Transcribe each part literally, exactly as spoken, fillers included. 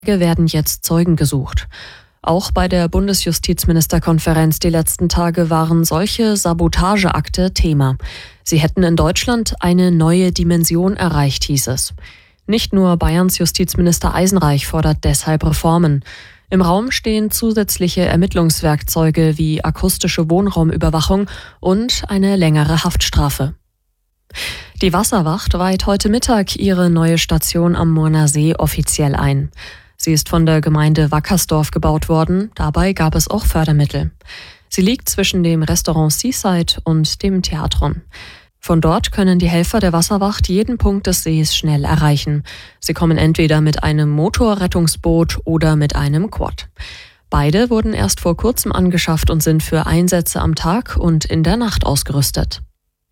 werden jetzt Zeugen gesucht. Auch bei der Bundesjustizministerkonferenz die letzten Tage waren solche Sabotageakte Thema. Sie hätten in Deutschland eine neue Dimension erreicht, hieß es. Nicht nur Bayerns Justizminister Eisenreich fordert deshalb Reformen. Im Raum stehen zusätzliche Ermittlungswerkzeuge wie akustische Wohnraumüberwachung und eine längere Haftstrafe. Die Wasserwacht weiht heute Mittag ihre neue Station am Murner See offiziell ein. Sie ist von der Gemeinde Wackersdorf gebaut worden, dabei gab es auch Fördermittel. Sie liegt zwischen dem Restaurant Seaside und dem Theatron. Von dort können die Helfer der Wasserwacht jeden Punkt des Sees schnell erreichen. Sie kommen entweder mit einem Motorrettungsboot oder mit einem Quad. Beide wurden erst vor kurzem angeschafft und sind für Einsätze am Tag und in der Nacht ausgerüstet.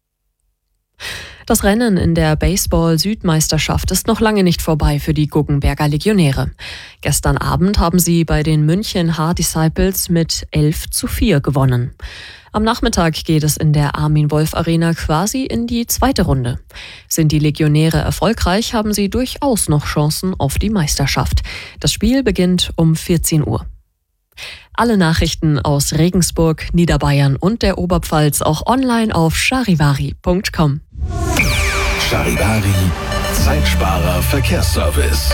Das Rennen in der Baseball-Südmeisterschaft ist noch lange nicht vorbei für die Guggenberger Legionäre. Gestern Abend haben sie bei den München Haar-Disciples mit elf zu vier gewonnen. Am Nachmittag geht es in der Armin-Wolf-Arena quasi in die zweite Runde. Sind die Legionäre erfolgreich, haben sie durchaus noch Chancen auf die Meisterschaft. Das Spiel beginnt um vierzehn Uhr. Alle Nachrichten aus Regensburg, Niederbayern und der Oberpfalz auch online auf charivari punkt com. Charivari, Zeitsparer Verkehrsservice.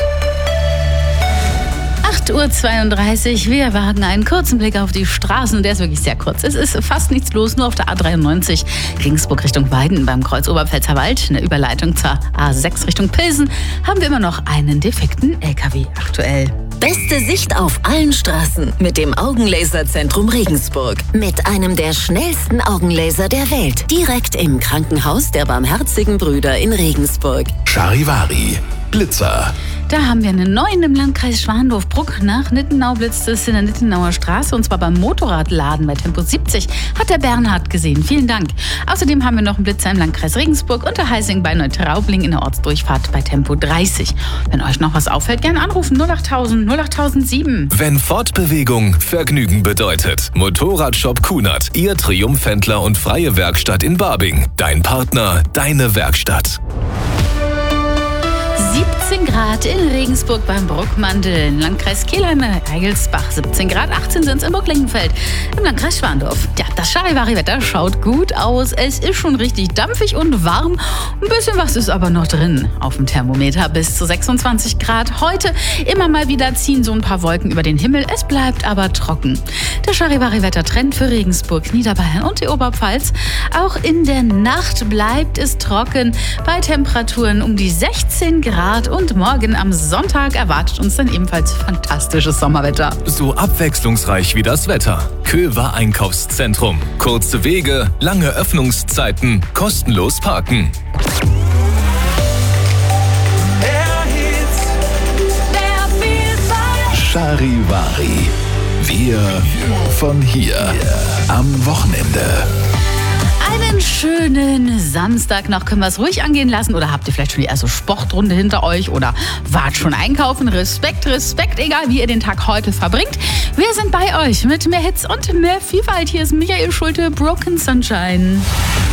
acht Uhr zweiunddreißig, wir wagen einen kurzen Blick auf die Straßen, der ist wirklich sehr kurz. Es ist fast nichts los, nur auf der A dreiundneunzig Regensburg Richtung Weiden beim Kreuz Oberpfälzer Wald, eine Überleitung zur A sechs Richtung Pilsen, haben wir immer noch einen defekten L K W aktuell. Beste Sicht auf allen Straßen mit dem Augenlaserzentrum Regensburg. Mit einem der schnellsten Augenlaser der Welt. Direkt im Krankenhaus der Barmherzigen Brüder in Regensburg. Charivari, Blitzer. Da haben wir einen neuen im Landkreis Schwandorf-Bruck. Nach Nittenau blitzt es in der Nittenauer Straße und zwar beim Motorradladen bei Tempo siebzig. Hat der Bernhard gesehen. Vielen Dank. Außerdem haben wir noch einen Blitzer im Landkreis Regensburg und der Heißing bei Neutraubling in der Ortsdurchfahrt bei Tempo dreißig. Wenn euch noch was auffällt, gerne anrufen. null achttausend, null achttausendsieben. Wenn Fortbewegung Vergnügen bedeutet. Motorradshop Kunert. Ihr Triumphhändler und freie Werkstatt in Babing. Dein Partner, deine Werkstatt. siebzehn Grad in Regensburg beim Bruckmandel, im Landkreis Kelheim-Eigelsbach siebzehn Grad, achtzehn sind es in Burglengenfeld, im Landkreis Schwandorf. Ja, das Charivari-Wetter schaut gut aus, es ist schon richtig dampfig und warm, ein bisschen was ist aber noch drin auf dem Thermometer bis zu sechsundzwanzig Grad. Heute immer mal wieder ziehen so ein paar Wolken über den Himmel, es bleibt aber trocken. Der Charivari-Wettertrend für Regensburg, Niederbayern und die Oberpfalz. Auch in der Nacht bleibt es trocken bei Temperaturen um die sechzehn Grad und morgen am Sonntag erwartet uns dann ebenfalls fantastisches Sommerwetter. So abwechslungsreich wie das Wetter. Köver Einkaufszentrum. Kurze Wege, lange Öffnungszeiten, kostenlos parken. Charivari. Wir von hier. Am Wochenende. Einen schönen Samstag noch. Können wir es ruhig angehen lassen? Oder habt ihr vielleicht schon die erste Sportrunde hinter euch? Oder wart schon einkaufen? Respekt, Respekt, egal wie ihr den Tag heute verbringt. Wir sind bei euch mit mehr Hits und mehr Vielfalt. Hier ist Michael Schulte, Broken Sunshine.